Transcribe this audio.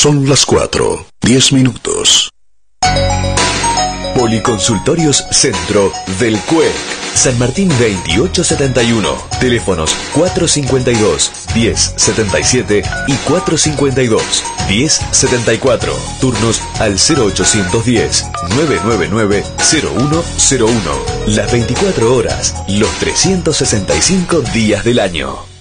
Son las 4:10. Policonsultorios Centro del CUEC. San Martín 2871. Teléfonos 452-1077 y 452-1074. Turnos al 0810-999-0101. Las 24 horas, los 365 días del año.